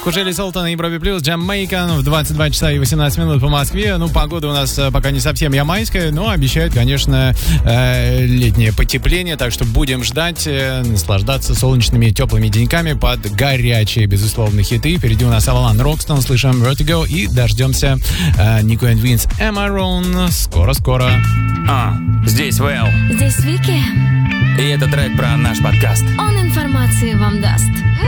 Кужели Султан и Брови Плюс, Jamaican в 22 часа и 18 минут по Москве. Ну, погода у нас пока не совсем ямайская, но обещает, конечно, летнее потепление, так что будем ждать, наслаждаться солнечными теплыми деньками под горячие, безусловно, хиты. Впереди у нас Авалан Рокстон, слышим Vertigo и дождемся Нико энд Винс Эмарон скоро-скоро. Здесь Вэл. Здесь Вики. И это трек про наш подкаст. Он информации вам даст.